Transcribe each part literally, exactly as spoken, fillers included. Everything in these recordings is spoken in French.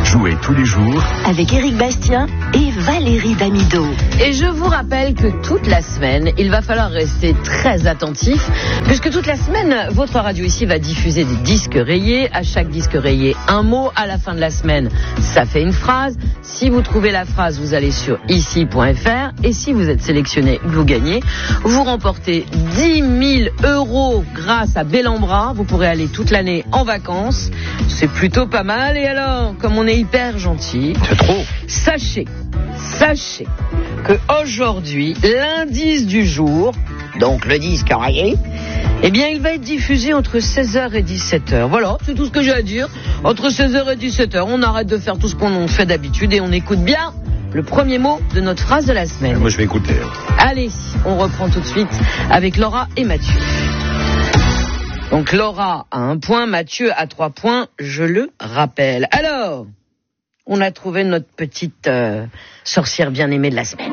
Jouez tous les jours avec Éric Bastien et Valérie Damido. Et je vous rappelle que toute la semaine, il va falloir rester très attentif, puisque toute la semaine, votre radio ici va diffuser des disques rayés. À chaque disque rayé, un mot. À la fin de la semaine, ça fait une phrase. Si vous trouvez la phrase, vous allez sur ici point f r. Et si vous êtes sélectionné, vous gagnez. Vous remportez dix mille euros grâce à Bellambra. Vous pourrez aller toute l'année en vacances. C'est plutôt pas mal. Et alors, comme on est hyper gentil, c'est trop. Sachez, sachez que aujourd'hui, l'indice du jour, donc le disque rayé, eh bien, il va être diffusé entre seize heures et dix-sept heures. Voilà, c'est tout ce que j'ai à dire. Entre seize heures et dix-sept heures, on arrête de faire tout ce qu'on fait d'habitude et on écoute bien le premier mot de notre phrase de la semaine. Moi, je vais écouter. Allez, on reprend tout de suite avec Laura et Mathieu. Donc Laura a un point, Mathieu a trois points, je le rappelle. Alors, on a trouvé notre petite euh, sorcière bien-aimée de la semaine.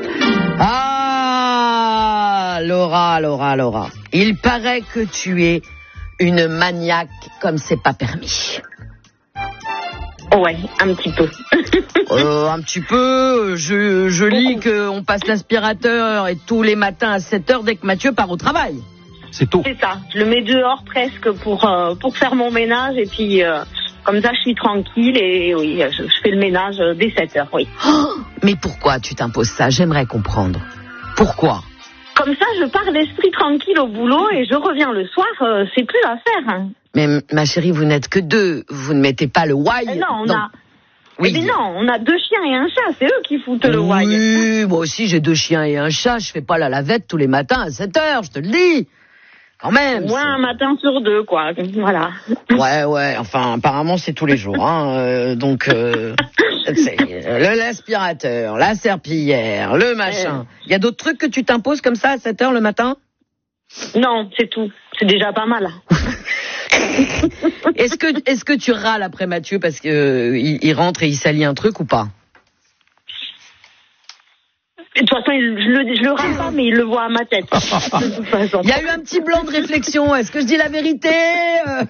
Ah, Laura, Laura, Laura. Il paraît que tu es une maniaque comme c'est pas permis. Ouais, un petit peu. euh, un petit peu, je, je lis qu'on passe l'aspirateur et tous les matins à sept heures dès que Mathieu part au travail. C'est tôt. C'est ça, je le mets dehors presque pour, euh, pour faire mon ménage et puis euh, comme ça je suis tranquille et oui, je, je fais le ménage dès sept heures, oui. Oh, mais pourquoi tu t'imposes ça? J'aimerais comprendre. Pourquoi? Comme ça je pars l'esprit tranquille au boulot et je reviens le soir, euh, c'est plus à faire. Hein. Mais ma chérie, vous n'êtes que deux, vous ne mettez pas le why. Euh, non, on dans... a... Oui. Mais non, on a deux chiens et un chat, c'est eux qui foutent le why. Oui, moi aussi j'ai deux chiens et un chat, je fais pas la lavette tous les matins à sept heures, je te le dis. Quand même. Moi, un matin sur deux, quoi. Voilà. Ouais, ouais. Enfin, apparemment, c'est tous les jours. Hein. Euh, donc, euh, c'est, le l'aspirateur, la serpillière, le machin. Il y a d'autres trucs que tu t'imposes comme ça à sept heures le matin? Non, c'est tout. C'est déjà pas mal. Est-ce que, est-ce que tu râles après Mathieu parce que euh, il, il rentre et il salit un truc ou pas? De toute façon, je le, je le râle pas, mais il le voit à ma tête. De toute façon. Il y a eu un petit blanc de réflexion. Est-ce que je dis la vérité? euh...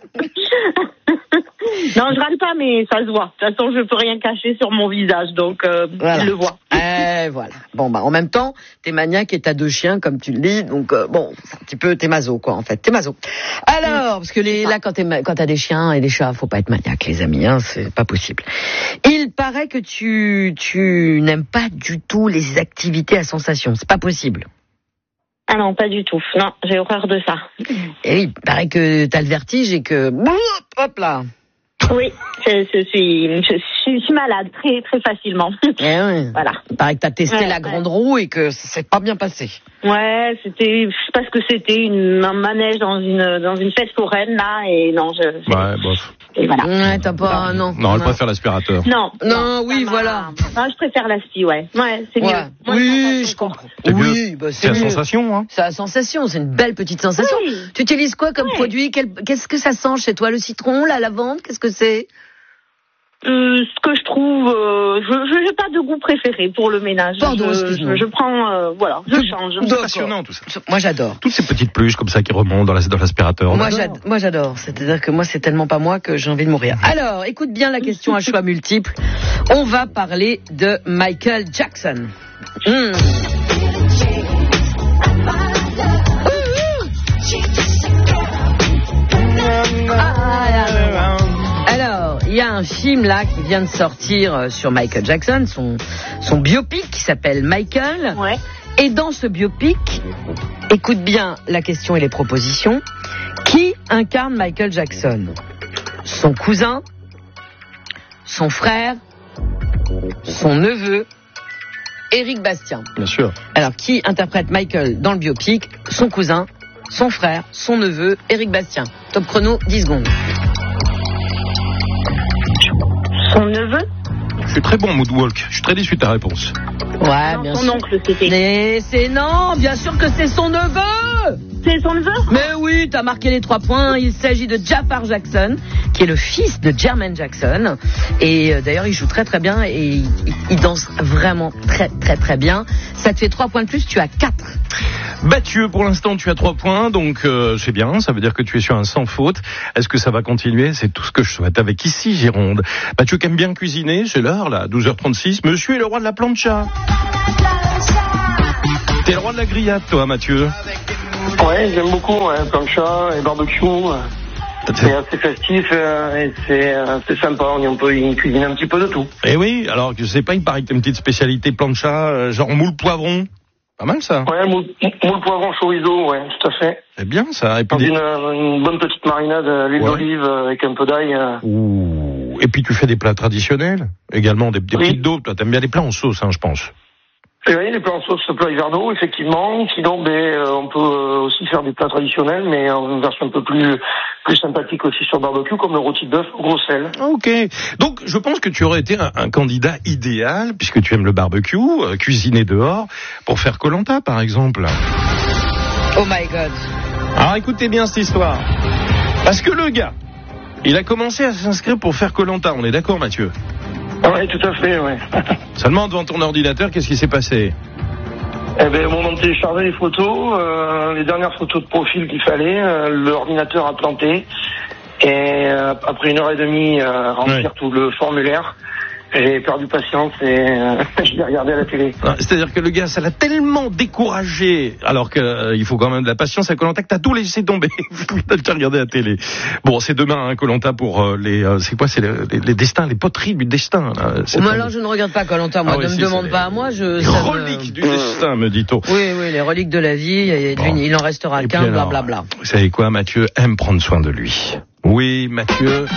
Non, je râle pas, mais ça se voit. De toute façon, je peux rien cacher sur mon visage, donc euh, voilà. Il le voit. Eh, voilà. Bon, bah, en même temps, t'es maniaque et t'as deux chiens, comme tu le dis, donc euh, bon, c'est un petit peu, t'es maso, quoi, en fait. T'es maso. Alors, parce que les, là, quand, t'es, quand t'as des chiens et des chats, faut pas être maniaque, les amis, hein, c'est pas possible. Il paraît que tu, tu n'aimes pas du tout les activités à sensation. C'est pas possible. Ah non, pas du tout. Non, j'ai horreur de ça. Et oui, il paraît que t'as le vertige et que, hop là. Oui, je, je, suis, je, suis, je suis malade très très facilement. Eh oui. Voilà. Il paraît que t'as testé ouais, la ouais. grande roue et que ça s'est pas bien passé. Ouais, c'était, je sais pas ce que c'était, une, un manège dans une dans une fête foraine là, et non, je. Ouais, bof. Et voilà. Ouais, t'as pas, non. Non, elle préfère l'aspirateur. Non. Non, oui, voilà. Non, je préfère l'aspi, ouais. Ouais, c'est ouais. mieux. Moi, oui, je comprends. C'est oui, mieux. bah, c'est, c'est la sensation, hein. C'est la sensation, c'est une belle petite sensation. Oui. Tu utilises quoi comme oui. produit? Quel, qu'est-ce que ça sent chez toi? Le citron, la lavande, qu'est-ce que c'est? Euh, ce que je trouve, euh, je n'ai pas de goût préféré pour le ménage. Pardon, je, excuse-moi. je, je prends, euh, voilà, je change. C'est passionnant tout ça. Moi j'adore. Toutes ces petites pluches comme ça qui remontent dans, la, dans l'aspirateur. Moi j'adore. moi j'adore. C'est-à-dire que moi c'est tellement pas moi que j'ai envie de mourir. Alors, écoute bien la question à choix multiples. On va parler de Michael Jackson. Mmh. Alors, il y a un film là qui vient de sortir sur Michael Jackson, son, son biopic qui s'appelle Michael. Ouais. Et dans ce biopic, écoute bien la question et les propositions. Qui incarne Michael Jackson? Son cousin, son frère, son neveu, Éric Bastien. Bien sûr. Alors, qui interprète Michael dans le biopic? Son cousin, son frère, son neveu, Éric Bastien. Top chrono, dix secondes. Son neveu? Je suis très bon moodwalk. Je suis très déçu de ta réponse. Ouais, non, bien son sûr. oncle, c'était. Mais c'est non, bien sûr que c'est son neveu. c'est son neveu? Mais oui, t'as marqué les trois points. Il s'agit de Jafar Jackson, qui est le fils de Jermaine Jackson. Et euh, d'ailleurs, il joue très très bien et il, il danse vraiment très très très bien. Ça te fait trois points de plus, tu as quatre. Mathieu, pour l'instant, tu as trois points, donc euh, c'est bien. Ça veut dire que tu es sur un sans faute. Est-ce que ça va continuer? C'est tout ce que je souhaite avec Ici Gironde. Mathieu qui aime bien cuisiner, c'est l'heure là, douze heures trente-six. Monsieur est le roi de la plancha. T'es le roi de la grillade, toi, Mathieu. Ouais, j'aime beaucoup, ouais, plancha et barbecue. C'est assez festif euh, et c'est, euh, c'est sympa, on peut y cuisiner un petit peu de tout. Eh oui, alors je sais pas, il paraît que t'as une petite spécialité plancha, euh, genre moule poivron. Pas mal ça. Ouais, moule, moule poivron chorizo, ouais, tout à fait. C'est bien ça. Et puis Dans des... une, une bonne petite marinade, l'huile Ouais. d'olive avec un peu d'ail. Euh... Ouh. Et puis tu fais des plats traditionnels, également des, des Oui. petites d'eau. Toi, t'aimes bien les plats en sauce, hein, je pense. Et oui, les plats en sauce, plat hiverno, effectivement. Sinon, ben, euh, on peut euh, aussi faire des plats traditionnels, mais en version un peu plus plus sympathique aussi sur barbecue, comme le rôti de bœuf au gros sel. Ok. Donc, je pense que tu aurais été un, un candidat idéal, puisque tu aimes le barbecue, euh, cuisiner dehors, pour faire Koh-Lanta, par exemple. Oh my God. Alors, écoutez bien cette histoire. Parce que le gars, il a commencé à s'inscrire pour faire Koh-Lanta. On est d'accord, Mathieu? Oui, tout à fait, ouais. Seulement, devant ton ordinateur, qu'est-ce qui s'est passé? Eh ben, au moment de télécharger les photos, euh, les dernières photos de profil qu'il fallait, euh, l'ordinateur a planté. Et euh, après une heure et demie, euh, remplir Ouais. tout le formulaire, j'ai perdu patience et euh, je l'ai regardé à la télé. Ah, c'est-à-dire que le gars, ça l'a tellement découragé, alors qu'il euh, faut quand même de la patience à Koh-Lanta, que t'as tout laissé tomber. T'as déjà regardé la télé. Bon, c'est demain, hein, Koh-Lanta pour euh, les, euh, c'est quoi, c'est les, les, les destins, les poteries du destin. Là. C'est Moi, pas- alors, je ne regarde pas Koh-Lanta. Moi, Ah oui, ne si, me demande c'est pas les- à moi. Je, Les ça me- reliques du destin, me dit-on. Oui, oui, les reliques de la vie. Et Bon. Il en restera Et puis qu'un, alors, blablabla. Vous savez quoi, Mathieu aime prendre soin de lui. Oui, Mathieu.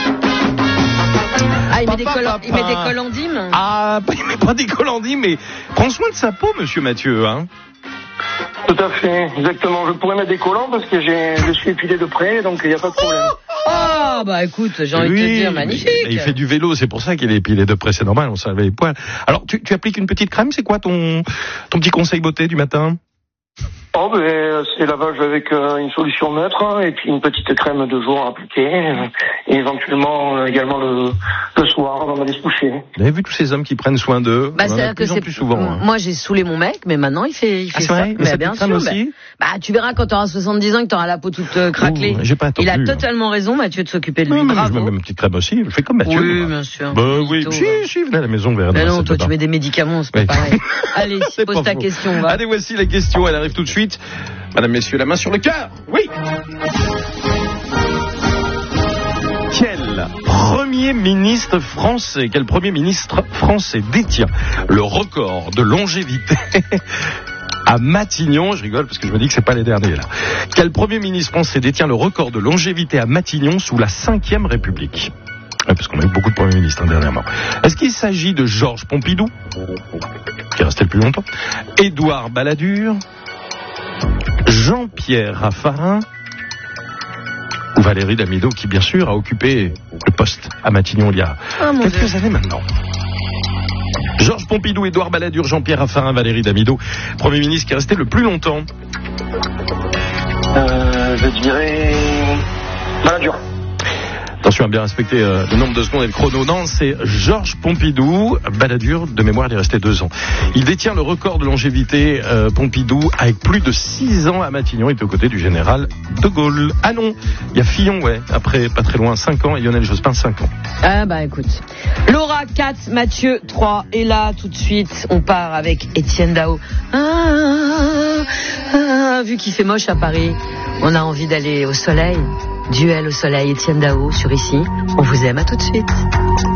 Ah, il met, des Papa, coll- papa. il met des collandimes. Ah, pas- il met pas des colandis, mais prends soin de sa peau, monsieur Mathieu, hein. Tout à fait, exactement. Je pourrais mettre des collants parce que j'ai, je suis épilé de près, donc il n'y a pas de problème. Ah, bah écoute, j'ai envie de te Oui, dire, mais- magnifique. mais il fait du vélo, c'est pour ça qu'il est épilé de près, c'est normal, on savait les poils. Alors, tu, tu appliques une petite crème, c'est quoi ton, ton petit conseil beauté du matin? Oh, ben, c'est lavage avec euh, une solution neutre hein, et puis une petite crème de jour à appliquer euh, et éventuellement euh, également le, le soir avant d'aller se coucher. Vous avez vu tous ces hommes qui prennent soin d'eux? Bah, On en a c'est de plus que en c'est plus souvent. hein. Moi, j'ai saoulé mon mec, mais maintenant il fait, il fait Ah, c'est ça. vrai? Mais cette bien crème sûr. aussi Bah, bah, tu verras quand tu auras soixante-dix ans et que tu auras la peau toute euh, craquelée. Ouh, j'ai pas Il a attendu, hein. totalement raison, Mathieu, de s'occuper de lui. Non, mais je Bravo. mets même une petite crème aussi, je fais comme Mathieu. Oui, moi. bien sûr. Bah oui, Mytho, si, va. si, venez à la maison, verra. Mais non, toi, tu mets des médicaments, c'est pas Oui. pareil. Allez, C'est pose pas ta faux. question, va. Allez, voici la question, elle arrive tout de suite. Madame, messieurs, la main sur le cœur. Oui. Quel premier ministre français, quel premier ministre français détient le record de longévité à Matignon? Je rigole parce que je me dis que c'est pas les derniers là. Quel premier ministre français détient le record de longévité à Matignon sous la cinquième République? Ouais, parce qu'on a eu beaucoup de premiers ministres hein, dernièrement. Est-ce qu'il s'agit de Georges Pompidou, qui est resté le plus longtemps, Édouard Balladur, Jean-Pierre Raffarin ou Valérie Damido, qui bien sûr a occupé le poste à Matignon il y a Ah, mon quelques Dieu. années maintenant? Georges Pompidou, Édouard Balladur, Jean-Pierre Raffarin, Valérie Damido, Premier ministre qui est resté le plus longtemps. Euh, je dirais Balladur. Attention à bien respecter euh, le nombre de secondes et le chrono. Non, c'est Georges Pompidou. Balladur, de mémoire, il est resté deux ans. Il détient le record de longévité, euh, Pompidou, avec plus de six ans à Matignon. Il est aux côtés du général de Gaulle. Ah non, il y a Fillon, ouais, après pas très loin, cinq ans, et Lionel Jospin, cinq ans. Ah bah écoute. Laura quatre, Mathieu trois. Et là, tout de suite, on part avec Étienne Dao. Ah, ah, vu qu'il fait moche à Paris, on a envie d'aller au soleil. Duel au soleil, Étienne Dao sur Ici. On vous aime, à tout de suite.